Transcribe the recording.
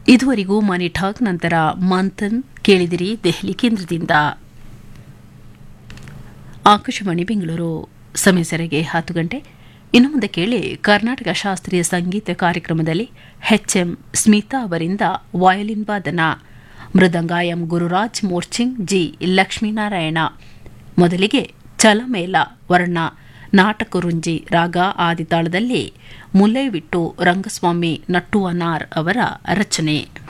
ಇದುವರೆಗೂ ಮನಿ ಠಾಕ್ ನಂತರ ಮಂಥನ್ ಕೇಳಿದಿರಿ ದೆಹಲಿ ಕೇಂದ್ರದಿಂದ. ಆಕಾಶವಾಣಿ ಬೆಂಗಳೂರು. ಸಮಯ ಸರಿಗೆ 10 ಗಂಟೆ. ಇನ್ನು ಮುಂದೆ ಕೇಳಿ ಕರ್ನಾಟಕ ಶಾಸ್ತ್ರೀಯ ಸಂಗೀತ ಕಾರ್ಯಕ್ರಮದಲ್ಲಿ ಎಚ್ಎಂ ಸ್ಮಿತಾ ಅವರಿಂದ ವಯಲಿನ್ ವಾದನ, ಮೃದಂಗ ಎಂ ಗುರುರಾಜ್ ಮೋರ್ಚಿಂಗ್, ಜಿ ಲಕ್ಷ್ಮೀನಾರಾಯಣ. ಮೊದಲಿಗೆ ಚಲಮೇಲ ವರ್ಣ ನಾಟಕರುಂಜಿ ರಾಗ ಆದಿತಾಳದಲ್ಲಿ ಮುಲ್ಲೈವಿಟ್ಟು ರಂಗಸ್ವಾಮಿ ನಟ್ಟುವನಾರ್ ಅವರ ರಚನೆ.